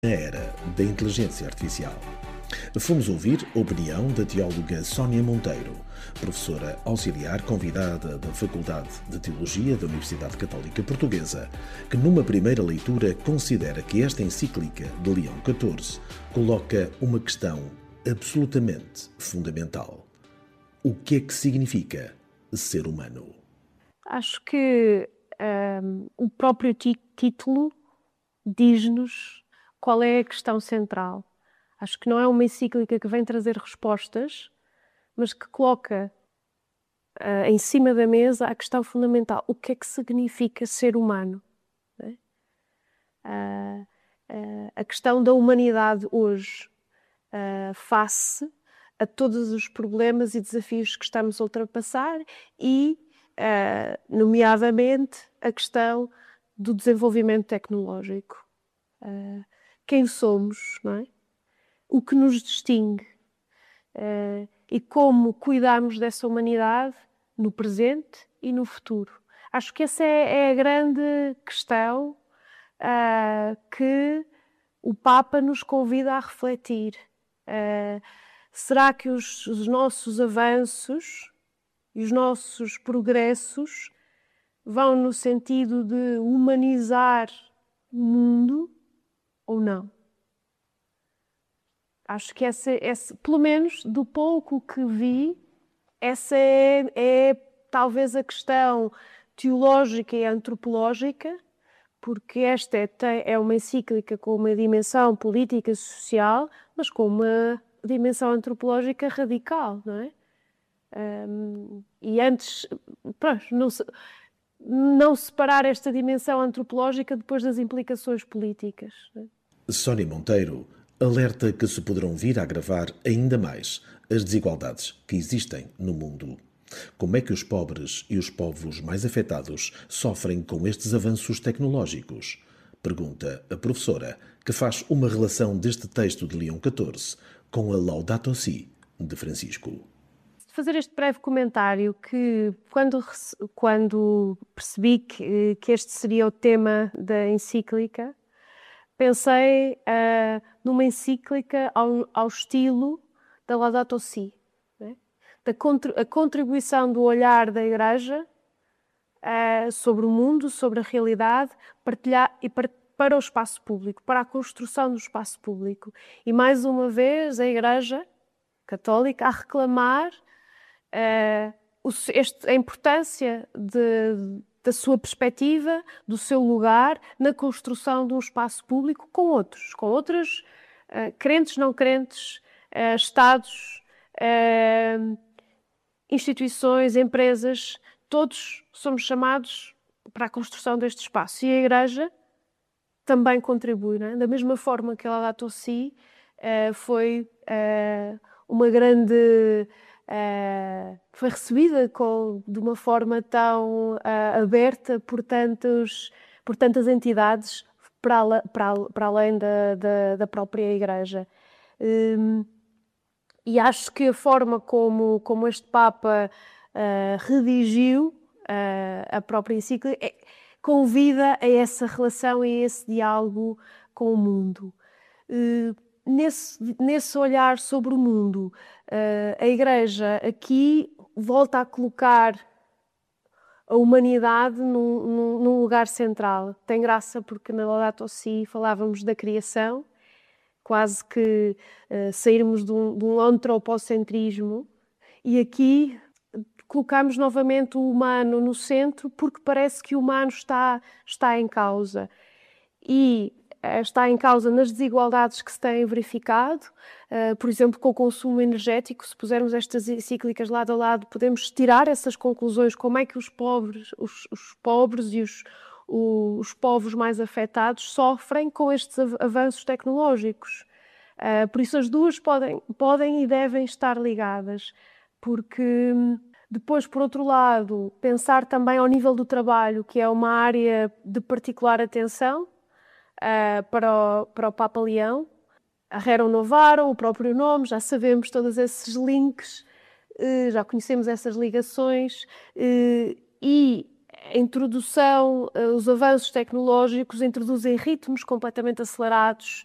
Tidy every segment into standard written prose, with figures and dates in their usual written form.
Na era da inteligência artificial. Fomos ouvir a opinião da teóloga Sónia Monteiro, professora auxiliar convidada da Faculdade de Teologia da Universidade Católica Portuguesa, que numa primeira leitura considera que esta encíclica de Leão XIV coloca uma questão absolutamente fundamental. O que é que significa ser humano? Acho que o próprio título diz-nos qual é a questão central. Acho que não é uma encíclica que vem trazer respostas, mas que coloca em cima da mesa a questão fundamental. O que é que significa ser humano? Não é? A questão da humanidade hoje, face a todos os problemas e desafios que estamos a ultrapassar e, nomeadamente, a questão do desenvolvimento tecnológico. Quem somos, não é? O que nos distingue e como cuidamos dessa humanidade no presente e no futuro. Acho que essa é a grande questão que o Papa nos convida a refletir. Será que os nossos avanços e os nossos progressos vão no sentido de humanizar o mundo ou não? Acho que essa, pelo menos do pouco que vi, essa é talvez a questão teológica e antropológica, porque esta é uma encíclica com uma dimensão política e social, mas com uma dimensão antropológica radical, não é? E antes, pronto, não separar esta dimensão antropológica depois das implicações políticas. Não é? Sónia Monteiro alerta que se poderão vir a agravar ainda mais as desigualdades que existem no mundo. Como é que os pobres e os povos mais afetados sofrem com estes avanços tecnológicos? Pergunta a professora, que faz uma relação deste texto de Leão XIV com a Laudato Si de Francisco. Fazer este breve comentário que, quando percebi que este seria o tema da encíclica, pensei numa encíclica ao estilo da Laudato Si, né? A contribuição do olhar da Igreja sobre o mundo, sobre a realidade, para o espaço público, para a construção do espaço público. E mais uma vez a Igreja Católica a reclamar a importância da sua perspectiva, do seu lugar na construção de um espaço público com outros crentes, não crentes, Estados, instituições, empresas, todos somos chamados para a construção deste espaço. E a Igreja também contribui, não é? Da mesma forma que a Laudato Si foi uma grande... foi recebida de uma forma tão aberta por tantas entidades para além da própria Igreja. E acho que a forma como este Papa redigiu a própria encíclica convida a essa relação e a esse diálogo com o mundo. Nesse olhar sobre o mundo, a Igreja aqui volta a colocar a humanidade num lugar central. Tem graça porque na Laudato Si falávamos da criação, quase que sairmos de um antropocentrismo, e aqui colocamos novamente o humano no centro porque parece que o humano está em causa. E está em causa nas desigualdades que se têm verificado, por exemplo, com o consumo energético. Se pusermos estas encíclicas lado a lado, podemos tirar essas conclusões, como é que os pobres e os povos mais afetados sofrem com estes avanços tecnológicos. Por isso as duas podem e devem estar ligadas, porque depois, por outro lado, pensar também ao nível do trabalho, que é uma área de particular atenção, para o Papa Leão. A Rerum Novarum, o próprio nome, já sabemos todos esses links, já conhecemos essas ligações, e a introdução, os avanços tecnológicos introduzem ritmos completamente acelerados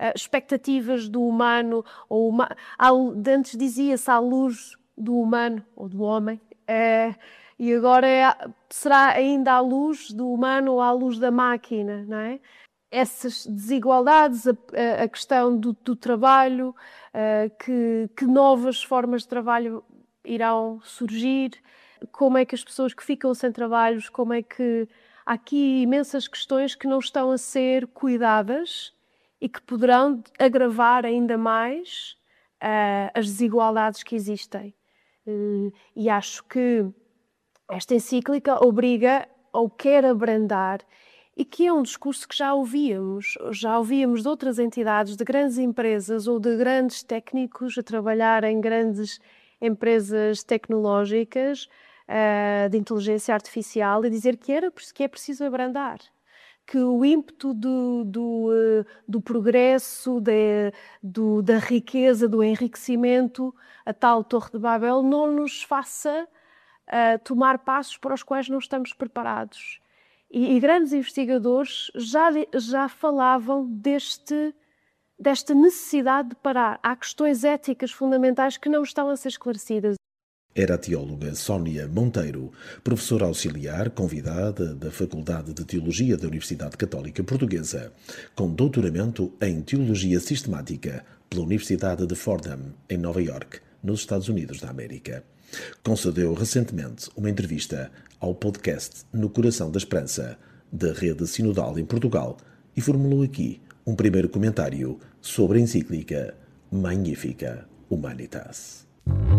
expectativas do humano, antes dizia-se à luz do humano ou do homem, e agora será ainda à luz do humano ou à luz da máquina, não é? Essas desigualdades, a questão do trabalho, que novas formas de trabalho irão surgir, como é que as pessoas que ficam sem trabalhos, como é que há aqui imensas questões que não estão a ser cuidadas e que poderão agravar ainda mais as desigualdades que existem. E acho que esta encíclica obriga ou quer abrandar, e que é um discurso que já ouvíamos de outras entidades, de grandes empresas ou de grandes técnicos a trabalhar em grandes empresas tecnológicas de inteligência artificial, e dizer que é preciso abrandar, que o ímpeto do progresso, da riqueza, do enriquecimento, a tal Torre de Babel, não nos faça tomar passos para os quais não estamos preparados. E grandes investigadores já falavam desta necessidade de parar. Há questões éticas fundamentais que não estão a ser esclarecidas. Era a teóloga Sónia Monteiro, professora auxiliar convidada da Faculdade de Teologia da Universidade Católica Portuguesa, com doutoramento em Teologia Sistemática pela Universidade de Fordham, em Nova York, nos Estados Unidos da América. Concedeu recentemente uma entrevista ao podcast No Coração da Esperança, da Rede Sinodal em Portugal, e formulou aqui um primeiro comentário sobre a encíclica Magnificat Humanitas.